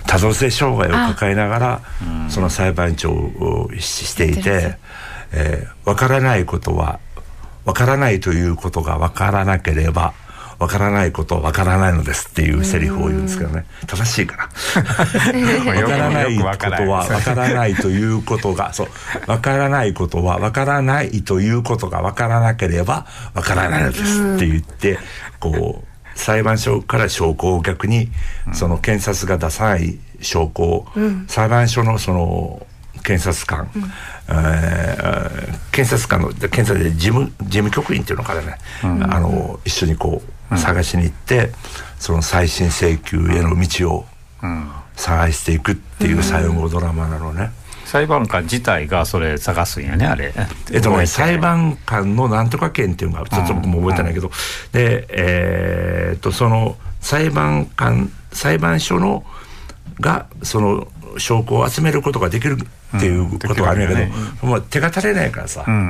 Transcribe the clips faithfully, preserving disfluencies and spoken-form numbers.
多動性障害を抱えながらその裁判長をしていて、えー、分からないことは分からないということが分からなければ分からないことは分からないのですっていうセリフを言うんですけどね、正しいかな分からないことは分からないということがそう分からないことは分からないということが分からなければ分からないのですって言ってこう裁判所から証拠を逆にその検察が出さない証拠を、うん、裁判所のその検察官、うんえー、検察官の検察で事務、事務局員っていうのからね、うん、あの一緒にこう探しに行って、うん、その再審請求への道を探していくっていう最後ドラマなのね、うん裁判官自体がそれ探すんやねあれ。 えっとね裁判官のなんとか権っていうのがちょっと僕も覚えてないけど、うん、でえー、っとその裁判官裁判所のがその証拠を集めることができるっていうことがあるんやけど、うん、もう手が足りないからさ、うんうん、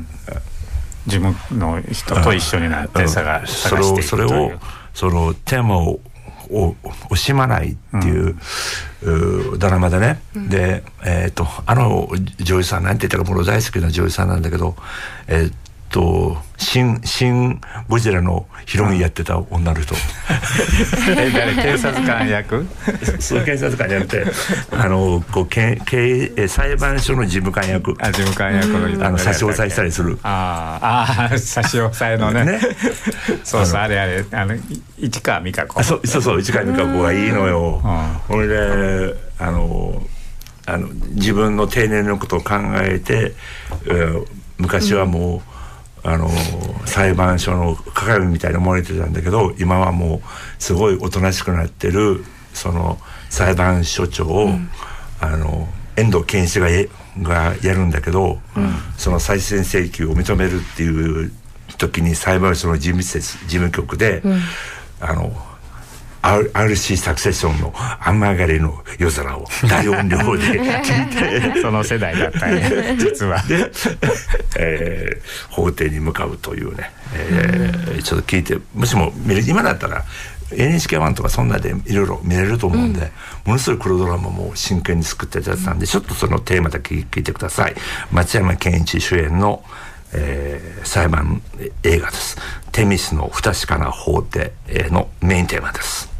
自分の人と一緒になって探、うん、探していくという。 それをそのテーマをを惜しまないっていう、うん、うドラマでね、うん、で、えー、とあの女優さんなんて言ったかもの大好きな女優さんなんだけど、えー、と新新ゴジラのヒロインやってた女の人、うん、 え誰検察官役そう検察官じゃなくてあのこうけけ裁判所の事務官役あ事務官役の人あの差し押さえしたりするああ差し押さえの ね, ねそうそうあれあれあの市川美香子そうそうそう市川美香子がいいのよ。それであのあの自分の定年のことを考えて、えー、昔はもう、うん、あの裁判所の鏡みたいに思われてたんだけど今はもうすごいおとなしくなってるその裁判所長を、うん、あの遠藤健一が や, がやるんだけど、うん、その再審請求を認めるっていう時に裁判所の事務施設事務局で、うん、あの アールシー サクセッションの雨上がりの夜空を大音量で聞いてその世代だったね実はで、えー、法廷に向かうというね、えー、ちょっと聞いてもしも今だったら エヌエイチケーワン とかそんなでいろいろ見れると思うんで、うん、ものすごい黒ドラマも真剣に作ってたやつなんでちょっとそのテーマだけ聞いてください。松山ケンイチ主演のえー、裁判映画です。テミスの不確かな法廷のメインテーマです。